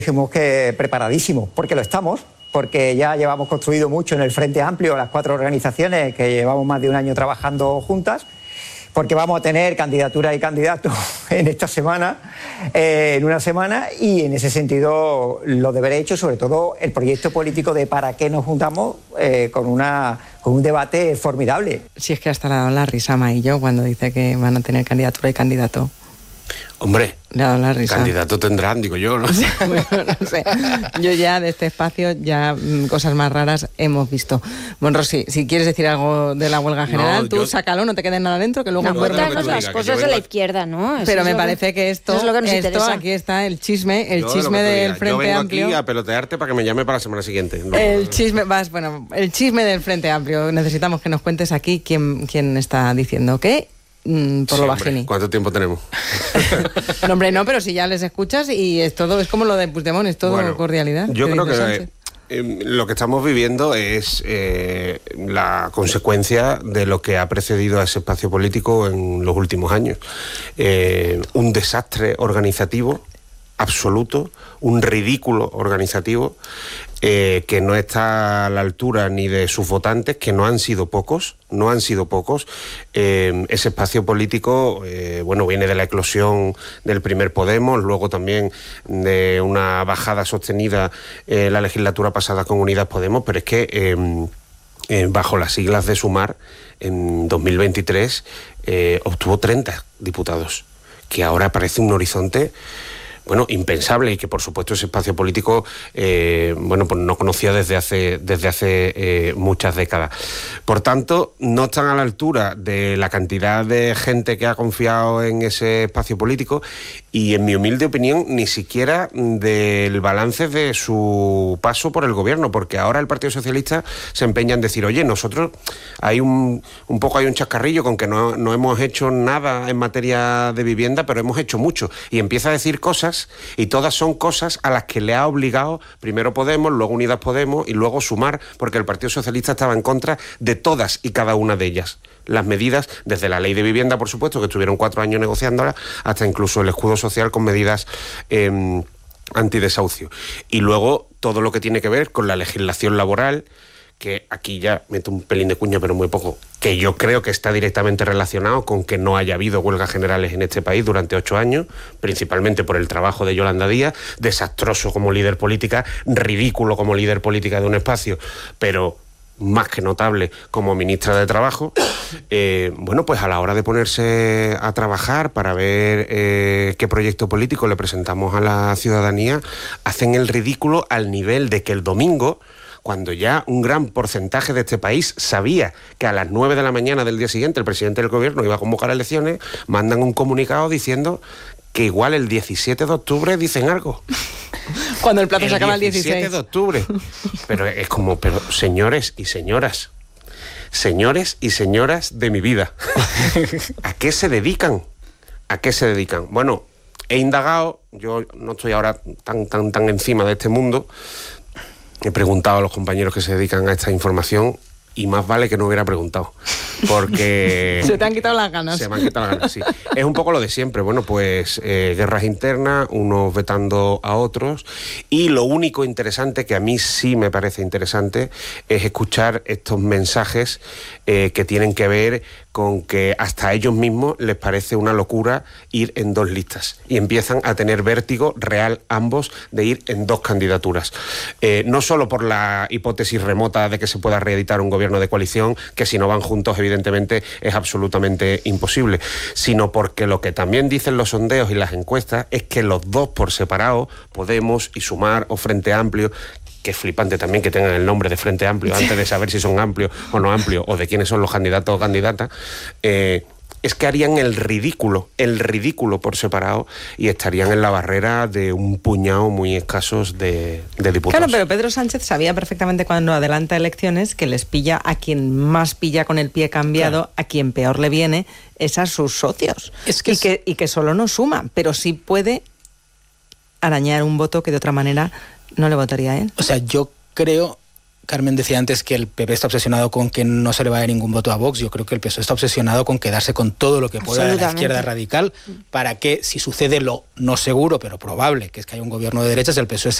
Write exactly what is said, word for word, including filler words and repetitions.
dijimos que preparadísimos, porque lo estamos, porque ya llevamos construido mucho en el Frente Amplio, las cuatro organizaciones que llevamos más de un año trabajando juntas, porque vamos a tener candidatura y candidatos en esta semana, eh, en una semana, y en ese sentido lo de haber hecho, sobre todo el proyecto político de para qué nos juntamos, eh, con, una, con un debate formidable. Si es que hasta la, la risa Maillo cuando dice que van a tener candidatura y candidato. Hombre, la, la risa. Candidato tendrán, digo yo, ¿no? Bueno, no sé. Yo ya de este espacio ya mmm, cosas más raras hemos visto. Bueno, Rosy, si quieres decir algo de la huelga general, no, tú yo... sácalo, no te quedes nada dentro, que luego... No, cuéntanos las cosas de la izquierda, ¿no? Eso Pero me lo parece que, que esto, es lo que nos esto interesa. Aquí está el chisme, el yo chisme del Frente yo vengo Amplio. aquí a pelotearte para que me llame para la semana siguiente. No, el chisme, vas, bueno, el chisme del Frente Amplio. Necesitamos que nos cuentes aquí quién, quién está diciendo qué. Mm, por sí, lo hombre, bajini. ¿Cuánto tiempo tenemos? No, hombre, no, pero si ya les escuchas y es todo, es como lo de Puigdemont, es todo bueno, cordialidad. Yo creo que eh, lo que estamos viviendo es eh, la consecuencia de lo que ha precedido a ese espacio político en los últimos años. Eh, un desastre organizativo absoluto, un ridículo organizativo eh, que no está a la altura ni de sus votantes, que no han sido pocos, no han sido pocos. Eh, ese espacio político, eh, bueno, viene de la eclosión del primer Podemos, luego también de una bajada sostenida en eh, la legislatura pasada con Unidas Podemos, pero es que eh, eh, bajo las siglas de Sumar, en dos mil veintitrés eh, obtuvo treinta diputados, que ahora parece un horizonte... bueno, impensable, y que por supuesto ese espacio político eh, bueno, pues no conocía desde hace, desde hace eh, muchas décadas. Por tanto, no están a la altura de la cantidad de gente que ha confiado en ese espacio político y, en mi humilde opinión, ni siquiera del balance de su paso por el gobierno, porque ahora el Partido Socialista se empeña en decir, oye, nosotros hay un, un poco hay un chascarrillo con que no, no hemos hecho nada en materia de vivienda, pero hemos hecho mucho, y empieza a decir cosas y todas son cosas a las que le ha obligado primero Podemos, luego Unidas Podemos y luego Sumar, porque el Partido Socialista estaba en contra de todas y cada una de ellas. Las medidas, desde la ley de vivienda, por supuesto, que estuvieron cuatro años negociándola, hasta incluso el escudo social con medidas eh, antidesahucio. Y luego todo lo que tiene que ver con la legislación laboral, que aquí ya meto un pelín de cuña, pero muy poco, que yo creo que está directamente relacionado con que no haya habido huelgas generales en este país durante ocho años, principalmente por el trabajo de Yolanda Díaz, desastroso como líder política, ridículo como líder política de un espacio, pero más que notable como ministra de Trabajo. Eh, bueno, pues a la hora de ponerse a trabajar para ver eh, qué proyecto político le presentamos a la ciudadanía, hacen el ridículo al nivel de que el domingo, cuando ya un gran porcentaje de este país sabía que a las nueve de la mañana del día siguiente el presidente del gobierno iba a convocar elecciones, mandan un comunicado diciendo que igual el diecisiete de octubre dicen algo. Cuando el plazo se acaba el dieciséis. El diecisiete de octubre. Pero es como, pero señores y señoras, señores y señoras de mi vida, ¿a qué se dedican? ¿A qué se dedican? Bueno, he indagado, yo no estoy ahora tan, tan, tan encima de este mundo. He preguntado a los compañeros que se dedican a esta información y más vale que no hubiera preguntado, porque... Se te han quitado las ganas. Se me han quitado las ganas, sí. Es un poco lo de siempre, bueno, pues eh, guerras internas, unos vetando a otros, y lo único interesante, que a mí sí me parece interesante, es escuchar estos mensajes eh, que tienen que ver con que hasta a ellos mismos les parece una locura ir en dos listas y empiezan a tener vértigo real ambos de ir en dos candidaturas. Eh, no solo por la hipótesis remota de que se pueda reeditar un gobierno de coalición, que si no van juntos evidentemente es absolutamente imposible, sino porque lo que también dicen los sondeos y las encuestas es que los dos por separado, Podemos y Sumar o Frente Amplio, que es flipante también que tengan el nombre de Frente Amplio antes de saber si son amplios o no amplios, o de quiénes son los candidatos o candidatas, eh, es que harían el ridículo, el ridículo por separado, y estarían en la barrera de un puñado muy escasos de, de diputados. Claro, pero Pedro Sánchez sabía perfectamente cuando adelanta elecciones que les pilla a quien más pilla con el pie cambiado, claro, a quien peor le viene, es a sus socios. Es que y, es... Que, y que solo no suma, pero sí puede arañar un voto que de otra manera no le votaría a él. O sea, yo creo Carmen decía antes que el P P está obsesionado con que no se le vaya ningún voto a Vox. Yo creo que el P S O E está obsesionado con quedarse con todo lo que pueda de la izquierda radical para que, si sucede lo no seguro, pero probable, que es que haya un gobierno de derechas, el P S O E